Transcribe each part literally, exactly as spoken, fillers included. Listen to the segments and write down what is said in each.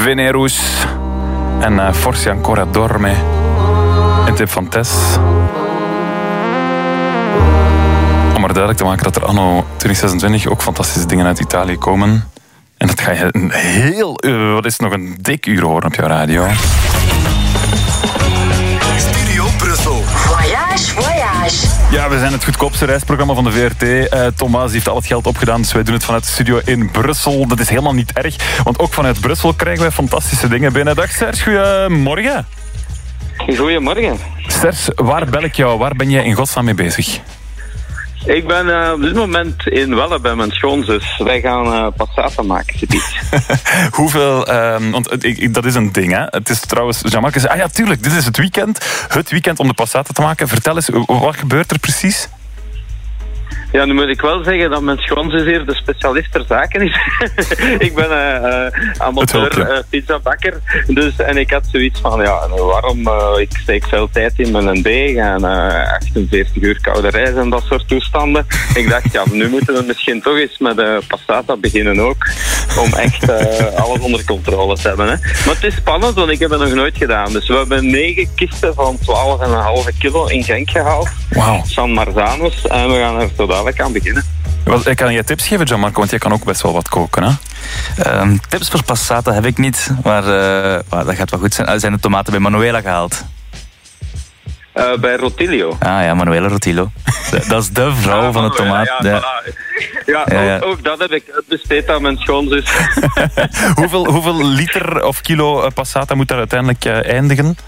Venerus en uh, Forse Ancora Dorme. Een tip van Tess. Om maar duidelijk te maken dat er anno twintig zesentwintig ook fantastische dingen uit Italië komen. En dat ga je een heel, uh, wat is het, nog een dik uur horen op jouw radio. Studio Brussel. Voyage, voyage. Ja, we zijn het goedkoopste reisprogramma van de V R T. Uh, Thomas heeft al het geld opgedaan, dus wij doen het vanuit de studio in Brussel. Dat is helemaal niet erg, want ook vanuit Brussel krijgen wij fantastische dingen binnen. Dag Serge, goedemorgen. Goedemorgen. Serge, waar bel ik jou? Waar ben jij in godsnaam mee bezig? Ik ben uh, op dit moment in Welle bij mijn schoonzus. Wij gaan uh, passata maken, gebied. Hoeveel, uh, want ik, dat is een ding, hè? Het is trouwens, Jean-Marc zei, ah ja, tuurlijk, dit is het weekend. Het weekend om de passata te maken. Vertel eens, wat gebeurt er precies? Ja, nu moet ik wel zeggen dat mijn schoonzus hier de specialist ter zaken is. Ik ben uh, uh, amateur uh, pizzabakker. Dus, en ik had zoiets van, ja, waarom? Uh, ik steek veel tijd in mijn deeg en uh, achtenveertig uur koude reis en dat soort toestanden. Ik dacht, ja, nu moeten we misschien toch eens met de uh, passata beginnen ook. Om echt uh, alles onder controle te hebben. Hè. Maar het is spannend, want ik heb het nog nooit gedaan. Dus we hebben negen kisten van twaalf komma vijf kilo in Genk gehaald. Wauw. San Marzanos. En we gaan er tot dadelijk aan beginnen. Wel, kan jij tips geven, Gianmarco? Want jij kan ook best wel wat koken, hè? Um, tips voor passata heb ik niet, maar uh, well, dat gaat wel goed zijn. Uh, zijn de tomaten bij Manuela gehaald? Uh, bij Rotilio. Ah ja, Manuela Rotilio. Dat is de vrouw ah, van de tomaat. Ja, ja, voilà. ja, ja, ja. Ook, ook dat heb ik besteed aan mijn schoonzus. hoeveel, hoeveel liter of kilo passata moet daar uiteindelijk uh, eindigen?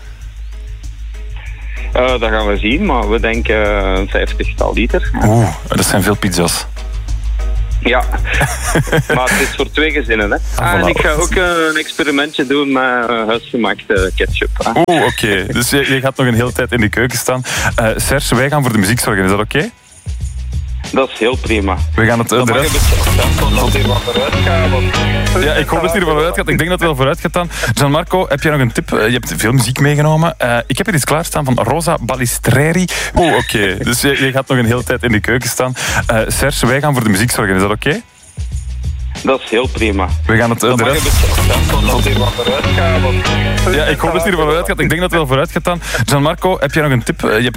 Uh, dat gaan we zien, maar we denken een vijftigtal liter. Oeh, dat zijn veel pizza's. Ja, maar het is voor twee gezinnen. Hè. Ah, en ik ga ook uh, een experimentje doen met uh, huisgemaakte ketchup. Hè. Oeh, oké. Okay. Dus je, je gaat nog een hele tijd in de keuken staan. Uh, Serge, wij gaan voor de muziek zorgen. Is dat oké? Okay? Dat is heel prima. We gaan het... Uh, de rest... Dat hier wat vooruit gaat. Want... Ja, ik hoop dat het hier vooruit gaat. Ik denk dat het wel vooruit gaat dan. Gianmarco, heb jij nog een tip? Uh, je hebt veel muziek meegenomen. Uh, ik heb hier iets klaarstaan van Rosa Balistreri. Oeh, oké. Okay. Dus je, je gaat nog een hele tijd in de keuken staan. Uh, Serge, wij gaan voor de muziek zorgen. Is dat oké? Okay? Dat is heel prima. We gaan het... Uh, de rest... Dat het hier wat vooruit gaat. Want... Ja, ik hoop dat het hier vooruit gaat. Ik denk dat het wel vooruit gaat dan. Gianmarco, heb jij nog een tip? Uh, je hebt